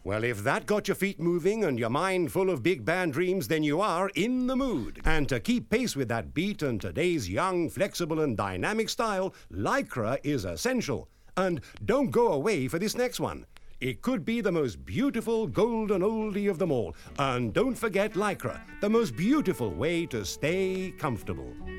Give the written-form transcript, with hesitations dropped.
Well, if that got your feet moving and your mind full of big band dreams, then you are in the mood. And to keep pace with that beat and today's young, flexible and dynamic style, Lycra is essential. And don't go away for this next one. It could be the most beautiful golden oldie of them all. And don't forget Lycra, the most beautiful way to stay comfortable.